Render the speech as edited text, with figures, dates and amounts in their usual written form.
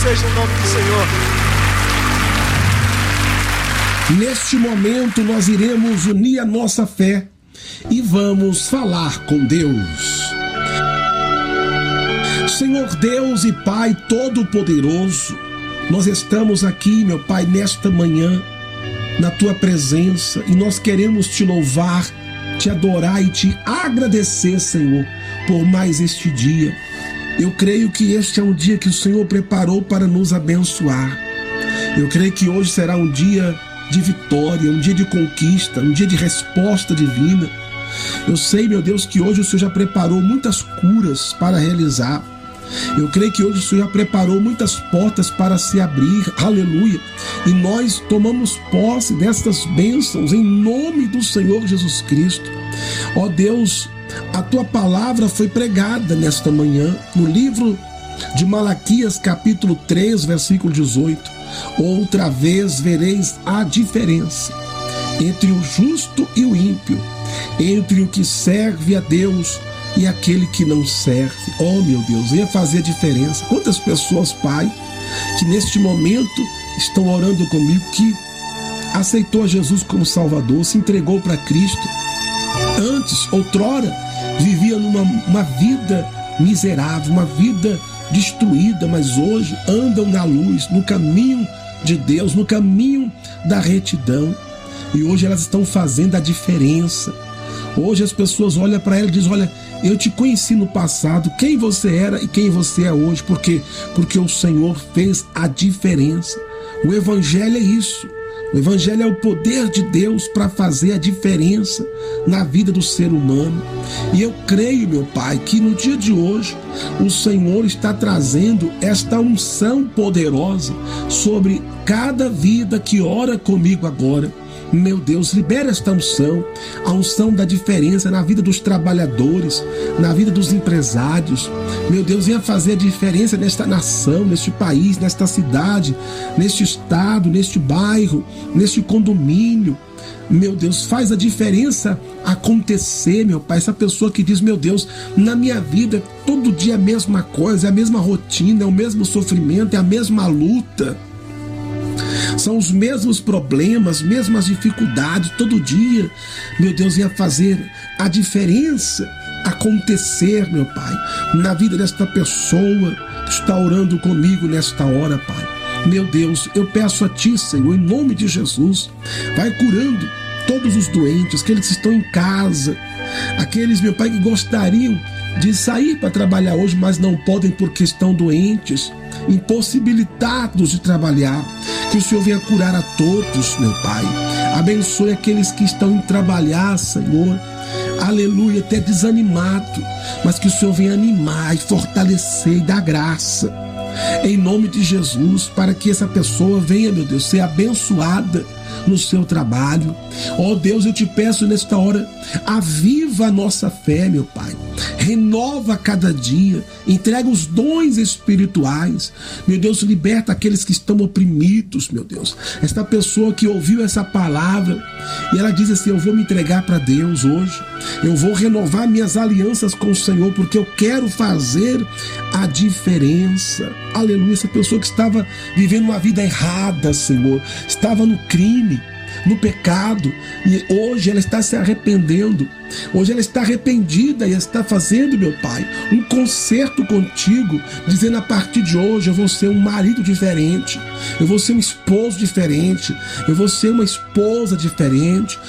seja o nome do Senhor. Neste momento nós iremos unir a nossa fé e vamos falar com Deus. Senhor Deus e Pai Todo-Poderoso, nós estamos aqui, meu Pai, nesta manhã, na Tua presença, e nós queremos Te louvar, Te adorar e Te agradecer, Senhor, por mais este dia. Eu creio que este é um dia que o Senhor preparou para nos abençoar. Eu creio que hoje será um dia de vitória, um dia de conquista, um dia de resposta divina. Eu sei, meu Deus, que hoje o Senhor já preparou muitas curas para realizar. Eu creio que hoje o Senhor já preparou muitas portas para se abrir, aleluia, e nós tomamos posse destas bênçãos em nome do Senhor Jesus Cristo. Ó Deus, a Tua palavra foi pregada nesta manhã no livro de Malaquias, capítulo 3, versículo 18. Outra vez vereis a diferença entre o justo e o ímpio, entre o que serve a Deus e aquele que não serve. Oh, meu Deus, venha fazer a diferença. Quantas pessoas, Pai, que neste momento estão orando comigo, que aceitou a Jesus como Salvador, se entregou para Cristo. Antes, outrora, vivia numa vida miserável, uma vida destruída, mas hoje andam na luz, no caminho de Deus, no caminho da retidão. E hoje elas estão fazendo a diferença. Hoje as pessoas olham para ela e dizem: olha, eu te conheci no passado, quem você era e quem você é hoje. Por quê? Porque o Senhor fez a diferença. O Evangelho é isso. O Evangelho é o poder de Deus para fazer a diferença na vida do ser humano. E eu creio, meu Pai, que no dia de hoje o Senhor está trazendo esta unção poderosa sobre cada vida que ora comigo agora. Meu Deus, libera esta unção, a unção da diferença na vida dos trabalhadores, na vida dos empresários. Meu Deus, venha fazer a diferença nesta nação, neste país, nesta cidade, neste estado, neste bairro, neste condomínio. Meu Deus, faz a diferença acontecer, meu Pai. Essa pessoa que diz: meu Deus, na minha vida todo dia é a mesma coisa, é a mesma rotina, é o mesmo sofrimento, é a mesma luta. São os mesmos problemas, mesmas dificuldades, todo dia. Meu Deus, venha fazer a diferença acontecer, meu Pai, na vida desta pessoa que está orando comigo nesta hora, Pai. Meu Deus, eu peço a Ti, Senhor, em nome de Jesus, vai curando todos os doentes, aqueles que estão em casa, aqueles, meu Pai, que gostariam de sair para trabalhar hoje, mas não podem porque estão doentes, impossibilitados de trabalhar. Que o Senhor venha curar a todos, meu Pai. Abençoe aqueles que estão em trabalhar, Senhor. Aleluia, até desanimado, mas que o Senhor venha animar e fortalecer e dar graça. Em nome de Jesus, para que essa pessoa venha, meu Deus, ser abençoada no seu trabalho. Ó Deus, eu te peço nesta hora, aviva a nossa fé, meu Pai. Renova cada dia, entrega os dons espirituais. Meu Deus, liberta aqueles que estão oprimidos, meu Deus. Esta pessoa que ouviu essa palavra e ela diz assim: eu vou me entregar para Deus hoje. Eu vou renovar minhas alianças com o Senhor, porque eu quero fazer a diferença. Aleluia, essa pessoa que estava vivendo uma vida errada, Senhor, estava no crime, no pecado, e hoje ela está se arrependendo. Hoje ela está arrependida e está fazendo, meu Pai, um concerto contigo, dizendo: a partir de hoje eu vou ser um marido diferente, eu vou ser um esposo diferente, eu vou ser uma esposa diferente.